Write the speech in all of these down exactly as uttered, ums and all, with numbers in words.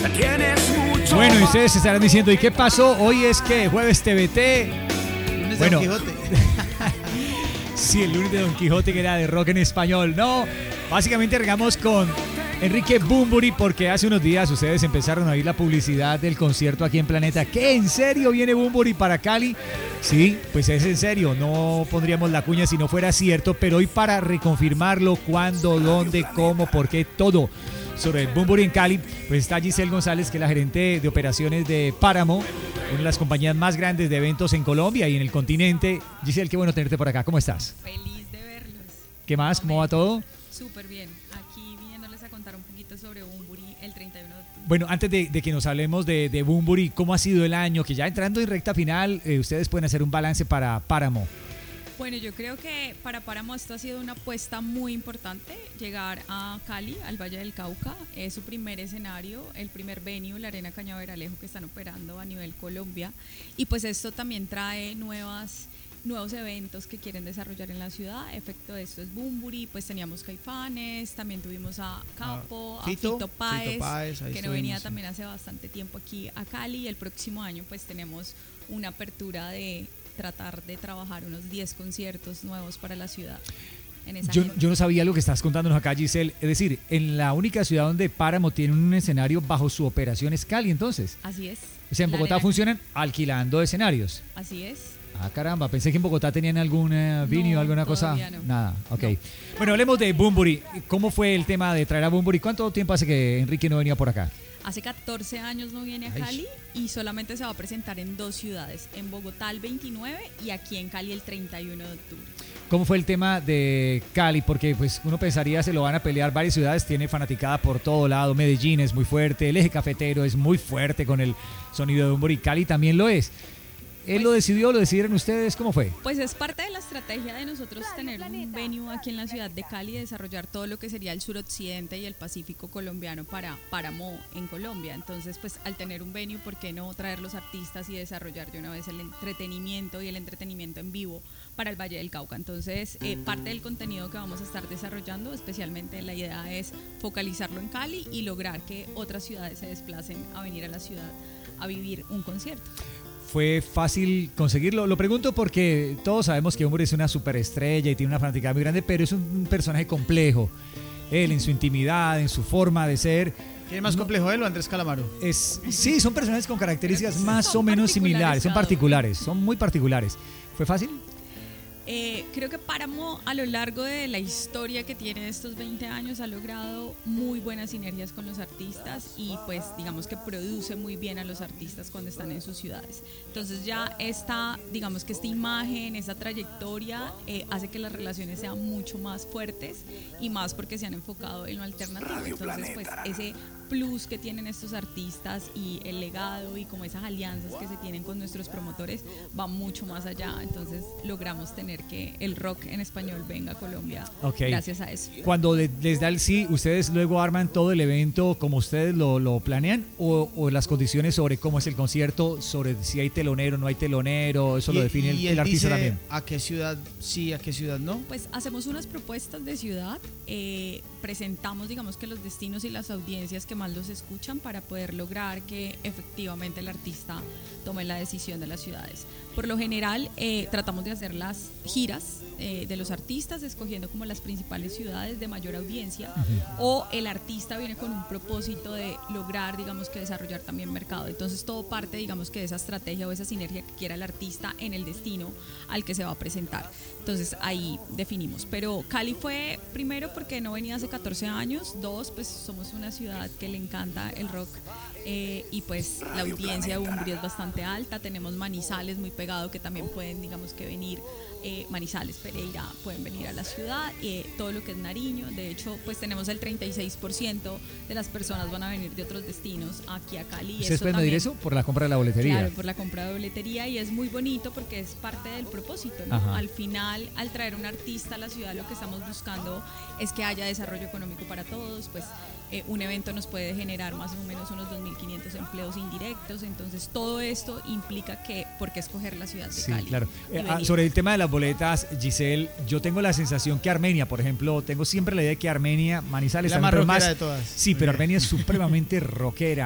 Bueno, y ustedes se estarán diciendo, ¿y qué pasó? Hoy es que jueves T V T. Lunes Bueno, de Don Quijote. Sí, el lunes de Don Quijote, que era de rock en español. No, básicamente arrancamos con Enrique Bunbury, porque hace unos días ustedes empezaron a oír la publicidad del concierto aquí en Planeta. ¿Qué? ¿En serio viene Bunbury para Cali? Sí, pues es en serio. No pondríamos la cuña si no fuera cierto, pero hoy para reconfirmarlo, cuándo, dónde, cómo, por qué, todo sobre el Bunbury en Cali, pues está Giselle González, que es la gerente de operaciones de Páramo, una de las compañías más grandes de eventos en Colombia y en el continente. Giselle, qué bueno tenerte por acá. ¿Cómo estás? Feliz de verlos. ¿Qué más? ¿Cómo va todo? Súper bien. Aquí viniéndoles a contar un poquito sobre Bunbury el treinta y uno de octubre. Bueno, antes de, de que nos hablemos de, de Bunbury, ¿cómo ha sido el año? Que ya entrando en recta final, eh, ustedes pueden hacer un balance para Páramo. Bueno, yo creo que para Páramo esto ha sido una apuesta muy importante, llegar a Cali, al Valle del Cauca. Es su primer escenario, el primer venue, la Arena Cañaveralejo, que están operando a nivel Colombia. Y pues esto también trae nuevas, nuevos eventos que quieren desarrollar en la ciudad. Efecto de esto es Bunbury, pues teníamos Caifanes, también tuvimos a Capo, Ah, a Fito, Fito Páez, Fito Páez, ahí que no venía estuvimos, también hace bastante tiempo aquí a Cali. Y el próximo año pues tenemos una apertura de tratar de trabajar unos diez conciertos nuevos para la ciudad. En esa Yo, yo no sabía lo que estás contándonos acá, Giselle. Es decir, en la única ciudad donde Páramo tiene un escenario bajo su operación es Cali, entonces. Así es. O sea, en La Bogotá arena- funcionan alquilando escenarios. Así es. Ah, caramba, pensé que en Bogotá tenían algún eh, venue, No, alguna cosa. todavía no. Nada, ok. No. Bueno, hablemos de Bunbury. ¿Cómo fue el tema de traer a Bunbury? ¿Cuánto tiempo hace que Enrique no venía por acá? Hace catorce años no viene a Ay. Cali y solamente se va a presentar en dos ciudades, en Bogotá el veintinueve y aquí en Cali el treinta y uno de octubre. ¿Cómo fue el tema de Cali? Porque pues uno pensaría se lo van a pelear varias ciudades, tiene fanaticada por todo lado. Medellín es muy fuerte, el eje cafetero es muy fuerte con el sonido de Bunbury. Cali también lo es. ¿Él Pues- lo decidió, lo decidieron ustedes? ¿Cómo fue? Pues es parte de la estrategia de nosotros tener un venue aquí en la ciudad de Cali y desarrollar todo lo que sería el suroccidente y el Pacífico colombiano para Páramo en Colombia. Entonces, pues al tener un venue, ¿por qué no traer los artistas y desarrollar de una vez el entretenimiento y el entretenimiento en vivo para el Valle del Cauca? Entonces, eh, parte del contenido que vamos a estar desarrollando, especialmente la idea es focalizarlo en Cali y lograr que otras ciudades se desplacen a venir a la ciudad a vivir un concierto. ¿Fue fácil conseguirlo? Lo pregunto porque todos sabemos que Bunbury es una superestrella y tiene una fanaticada muy grande, pero es un, un personaje complejo. Él en su intimidad, en su forma de ser. ¿Quién es más No- complejo, él o Andrés Calamaro? Es, sí, son personajes con características más Son o menos particulares similares, son cada uno. particulares, son muy particulares. ¿Fue fácil? Eh, creo que Páramo a lo largo de la historia que tiene estos veinte años ha logrado muy buenas sinergias con los artistas y pues digamos que produce muy bien a los artistas cuando están en sus ciudades. Entonces ya esta, digamos que esta imagen, esta trayectoria eh, hace que las relaciones sean mucho más fuertes y más porque se han enfocado en lo alternativo. Entonces pues ese plus que tienen estos artistas y el legado y como esas alianzas que se tienen con nuestros promotores va mucho más allá. Entonces logramos tener que el rock en español venga a Colombia Ok. gracias a eso. Cuando le- les da el sí, ¿ustedes luego arman todo el evento como ustedes lo, lo planean? O, ¿O las condiciones sobre cómo es el concierto, sobre si hay telonero o no hay telonero, eso lo Y- define el, y el él artista dice también? a qué ciudad sí, a qué ciudad no. Pues hacemos unas propuestas de ciudad, eh, presentamos digamos que los destinos y las audiencias que más los escuchan para poder lograr que efectivamente el artista tome la decisión de las ciudades. Por lo general eh, tratamos de hacer las giras eh, de los artistas escogiendo como las principales ciudades de mayor audiencia o el artista viene con un propósito de lograr digamos que desarrollar también mercado. Entonces todo parte digamos que de esa estrategia o esa sinergia que quiera el artista en el destino al que se va a presentar. Entonces ahí definimos. Pero Cali fue primero porque no venía hace catorce años, dos pues somos una ciudad que le encanta el rock eh, y pues la audiencia de Bunbury es bastante alta. Tenemos Manizales muy pegado que también pueden digamos que venir, eh, Manizales, Pereira pueden venir a la ciudad, eh, todo lo que es Nariño. De hecho pues tenemos el treinta y seis por ciento de las personas van a venir de otros destinos aquí a Cali. ¿Ustedes Eso pueden medir también- eso por la compra de la boletería? Claro, por la compra de boletería y es muy bonito porque es parte del propósito, ¿no? Ajá. Al final, al traer un artista a la ciudad, lo que estamos buscando es que haya desarrollo económico para todos, pues eh, un evento nos puede generar más o menos unos dos mil quinientos empleos indirectos, entonces todo esto implica que, ¿por qué escoger la ciudad de Sí, Cali? claro. y Eh, ah, venir? sobre el tema de las boletas, Giselle, yo tengo la sensación que Armenia, por ejemplo, tengo siempre la idea de que Armenia, Manizales, La también, más pero rockera más- de todas. Sí, pero Ok. Armenia es supremamente rockera.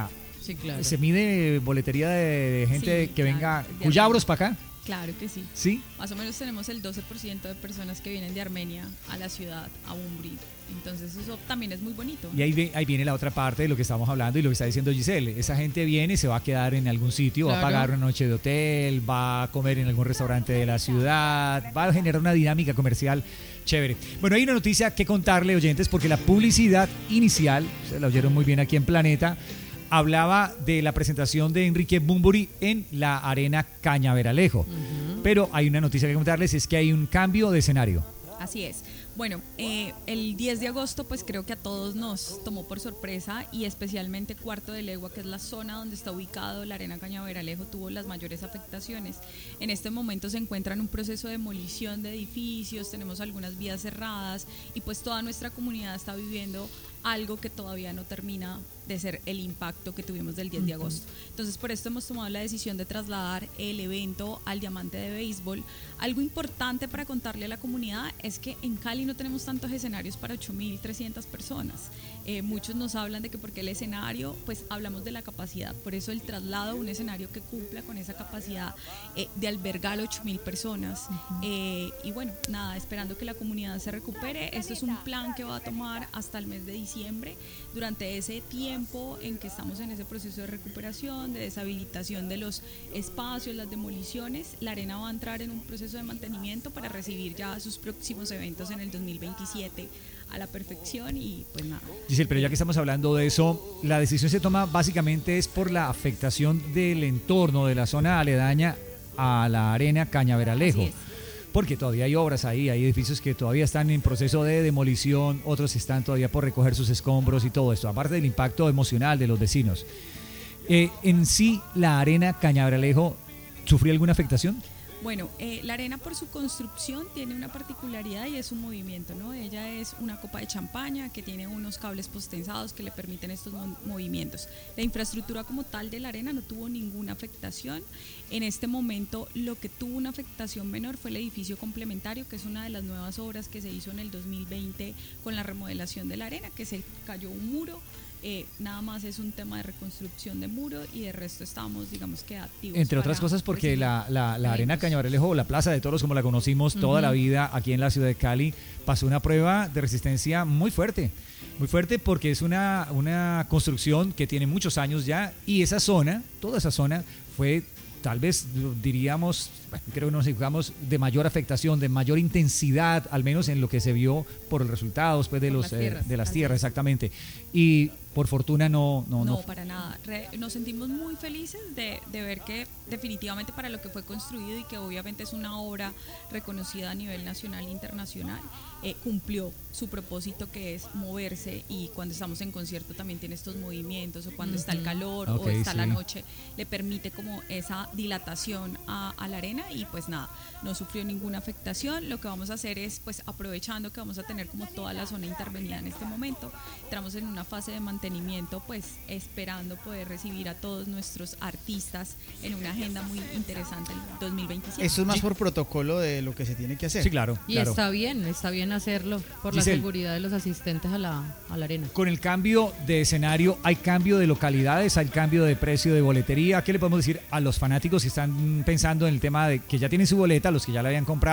Sí, claro. ¿Se mide boletería de gente Sí, que claro, venga, de cuyabros para acá? Claro que sí. ¿Sí? Más o menos tenemos el doce por ciento de personas que vienen de Armenia a la ciudad, a Bumburi. Entonces eso también es muy bonito. Y ahí, ve- ahí viene la otra parte de lo que estamos hablando y lo que está diciendo Giselle. Esa gente viene y se va a quedar en algún sitio, va a Claro. pagar una noche de hotel, va a comer en algún restaurante de la ciudad, va a generar una dinámica comercial chévere. Bueno, hay una noticia que contarle, oyentes, porque la publicidad inicial, se la oyeron muy bien aquí en Planeta, hablaba de la presentación de Enrique Bunbury en la Arena Cañaveralejo. Pero hay una noticia que contarles, es que hay un cambio de escenario. Así es. Bueno, eh, el diez de agosto pues creo que a todos nos tomó por sorpresa y especialmente Cuarto de Legua, que es la zona donde está ubicado la Arena Cañaveralejo, tuvo las mayores afectaciones. En este momento se encuentra en un proceso de demolición de edificios, tenemos algunas vías cerradas y pues toda nuestra comunidad está viviendo algo que todavía no termina de ser el impacto que tuvimos del diez de agosto. Entonces por esto hemos tomado la decisión de trasladar el evento al Diamante de Béisbol. Algo importante para contarle a la comunidad es que en Cali no tenemos tantos escenarios para ocho mil trescientas personas. Eh, muchos nos hablan de que porque el escenario, pues hablamos de la capacidad, por eso el traslado a un escenario que cumpla con esa capacidad eh, de albergar ocho mil personas. Eh, y bueno, nada, esperando que la comunidad se recupere. Esto es un plan que va a tomar hasta el mes de diciembre. Durante ese tiempo en que estamos en ese proceso de recuperación, de deshabilitación de los espacios, las demoliciones, la arena va a entrar en un proceso de mantenimiento para recibir ya sus próximos eventos en el dos mil veintisiete a la perfección y pues nada. Giselle, pero ya que estamos hablando de eso, la decisión se toma básicamente es por la afectación del entorno, de la zona aledaña a la Arena Cañaveralejo. Así es. Porque todavía hay obras ahí, hay edificios que todavía están en proceso de demolición, otros están todavía por recoger sus escombros y todo esto, aparte del impacto emocional de los vecinos. Eh, en sí, la Arena Cañaveralejo, ¿sufrió alguna afectación? Bueno, eh, la arena por su construcción tiene una particularidad y es su movimiento, ¿no? Ella es una copa de champaña que tiene unos cables postensados que le permiten estos mo- movimientos. La infraestructura como tal de la arena no tuvo ninguna afectación. En este momento lo que tuvo una afectación menor fue el edificio complementario, que es una de las nuevas obras que se hizo en el dos mil veinte con la remodelación de la arena, que se cayó un muro. Eh, nada más es un tema de reconstrucción de muro y de resto estamos, digamos que activos. Entre otras para cosas porque recibir la, la, la Arena eventos. Cañaveralejo, o la Plaza de Toros como la conocimos toda la vida aquí en la ciudad de Cali, pasó una prueba de resistencia muy fuerte. Muy fuerte porque es una, una construcción que tiene muchos años ya y esa zona, toda esa zona fue tal vez diríamos, bueno, creo que nos equivocamos, de mayor afectación, de mayor intensidad, al menos en lo que se vio por los resultados pues, de, Por los, las eh, tierras, de las así tierras, es. exactamente. Y por fortuna no... No, No, no, para nada. Re- nos sentimos muy felices de, de ver que definitivamente para lo que fue construido y que obviamente es una obra reconocida a nivel nacional e internacional, eh, cumplió su propósito, que es moverse, y cuando estamos en concierto también tiene estos movimientos, o cuando está el calor Ok, o está sí. la noche, le permite como esa dilatación a, a la arena y pues nada, no sufrió ninguna afectación. Lo que vamos a hacer es, pues aprovechando que vamos a tener como toda la zona intervenida en este momento, entramos en una fase de mantenimiento, pues esperando poder recibir a todos nuestros artistas en una agenda muy interesante el dos mil veintisiete. Esto es más por protocolo de lo que se tiene que hacer. Sí, claro. Y claro. está bien, está bien hacerlo por Giselle. la seguridad de los asistentes a la, a la arena. Con el cambio de escenario, ¿hay cambio de localidades? ¿Hay cambio de precio de boletería? ¿Qué le podemos decir a los fanáticos que están pensando en el tema de que ya tienen su boleta, los que ya la habían comprado?